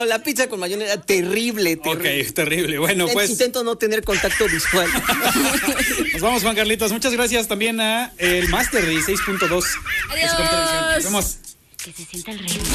La pizza con mayonesa era terrible. Ok, terrible. Bueno, pues intento no tener contacto visual. nos vamos, Juan Carlitos. Muchas gracias también a el Máster 6.2. Adiós. Nos vemos. Que se sienta el rey.